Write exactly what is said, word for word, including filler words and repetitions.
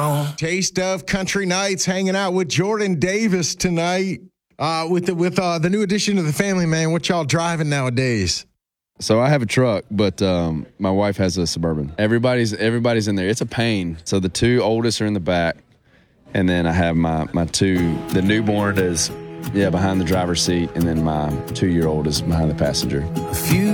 Taste of Country Nights, hanging out with Jordan Davis tonight uh, with the, with uh, the new addition to the family, man. What y'all driving nowadays? So I have a truck, but um, my wife has a Suburban. Everybody's everybody's in there. It's a pain. So the two oldest are in the back, and then I have my, my two, the newborn is, yeah, behind the driver's seat, and then my two-year-old is behind the passenger. A few